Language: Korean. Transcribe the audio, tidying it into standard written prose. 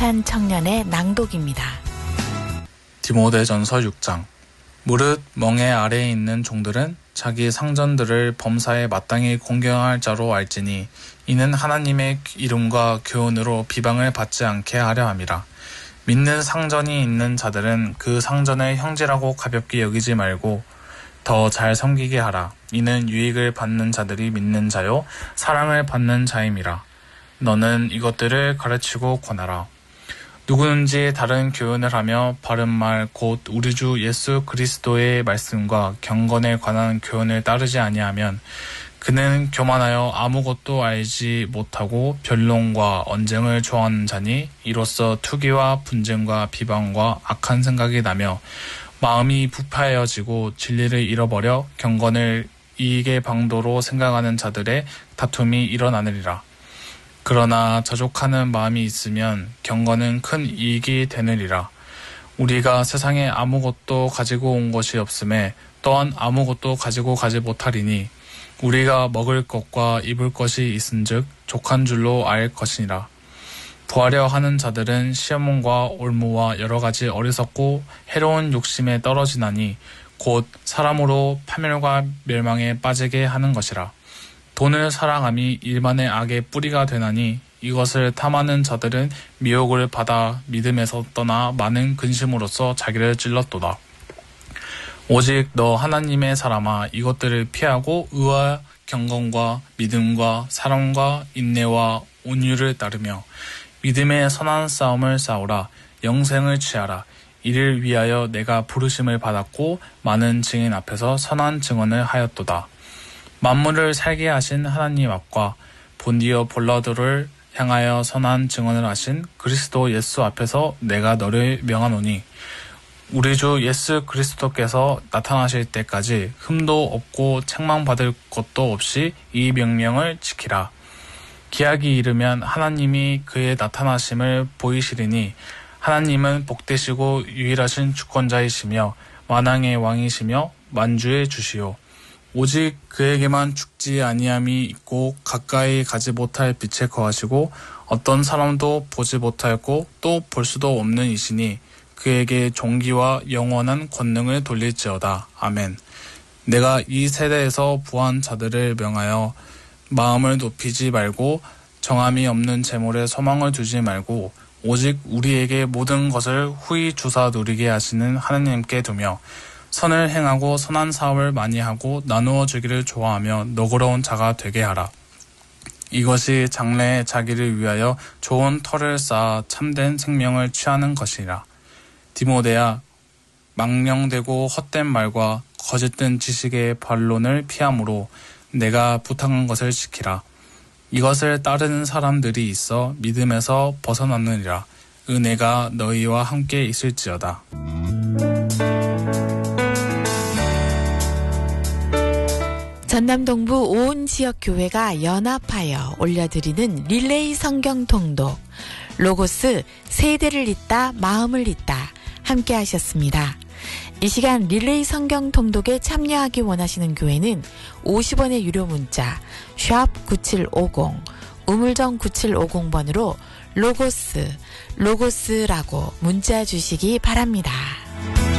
김희찬 청년의 낭독입니다. 디모데전서 6장. 무릇 멍에 아래에 있는 종들은 자기 상전들을 범사에 마땅히 공경할 자로 알지니 이는 하나님의 이름과 교훈으로 비방을 받지 않게 하려 함이라. 믿는 상전이 있는 자들은 그 상전을 형제라고 가볍게 여기지 말고 더 잘 섬기게 하라. 이는 유익을 받는 자들이 믿는 자요 사랑을 받는 자임이라. 너는 이것들을 가르치고 권하라. 누구든지 다른 교훈을 하며 바른 말 곧 우리 주 예수 그리스도의 말씀과 경건에 관한 교훈을 따르지 아니하면 그는 교만하여 아무것도 알지 못하고 변론과 언쟁을 좋아하는 자니 이로써 투기와 분쟁과 비방과 악한 생각이 나며 마음이 부패하여지고 진리를 잃어버려 경건을 이익의 방도로 생각하는 자들의 다툼이 일어나느니라. 그러나 자족하는 마음이 있으면 경건은 큰 이익이 되느니라. 우리가 세상에 아무것도 가지고 온 것이 없음에 또한 아무것도 가지고 가지 못하리니 우리가 먹을 것과 입을 것이 있은즉 족한 줄로 알 것이니라. 부하려 하는 자들은 시험과 올무와 여러 가지 어리석고 해로운 욕심에 떨어지나니 곧 사람으로 파멸과 멸망에 빠지게 하는 것이라. 돈을 사랑함이 일만의 악의 뿌리가 되나니 이것을 탐하는 자들은 미혹을 받아 믿음에서 떠나 많은 근심으로써 자기를 찔렀도다. 오직 너 하나님의 사람아 이것들을 피하고 의와 경건과 믿음과 사랑과 인내와 온유를 따르며 믿음의 선한 싸움을 싸우라. 영생을 취하라. 이를 위하여 내가 부르심을 받았고 많은 증인 앞에서 선한 증언을 하였도다. 만물을 살게 하신 하나님 앞과 본디어 볼라도를 향하여 선한 증언을 하신 그리스도 예수 앞에서 내가 너를 명하노니 우리 주 예수 그리스도께서 나타나실 때까지 흠도 없고 책망받을 것도 없이 이 명령을 지키라. 기약이 이르면 하나님이 그의 나타나심을 보이시리니 하나님은 복되시고 유일하신 주권자이시며 만왕의 왕이시며 만주의 주시오. 오직 그에게만 죽지 아니함이 있고 가까이 가지 못할 빛에 거하시고 어떤 사람도 보지 못하였고 또 볼 수도 없는 이시니 그에게 존귀와 영원한 권능을 돌릴지어다. 아멘. 내가 이 세대에서 부한 자들을 명하여 마음을 높이지 말고 정함이 없는 재물에 소망을 두지 말고 오직 우리에게 모든 것을 후히 주사 누리게 하시는 하나님께 두며 선을 행하고 선한 사업을 많이 하고 나누어 주기를 좋아하며 너그러운 자가 되게 하라. 이것이 장래에 자기를 위하여 좋은 터를 쌓아 참된 생명을 취하는 것이라. 디모데야, 망령되고 헛된 말과 거짓된 지식의 반론을 피함으로 내가 부탁한 것을 지키라. 이것을 따르는 사람들이 있어 믿음에서 벗어났느니라. 은혜가 너희와 함께 있을지어다. 전남동부 온 지역 교회가 연합하여 올려드리는 릴레이 성경 통독 로고스 세대를 잇다 마음을 잇다 함께 하셨습니다. 이 시간 릴레이 성경 통독에 참여하기 원하시는 교회는 50원의 유료 문자 샵 9750 우물정 9750번으로 로고스라고 문자 주시기 바랍니다.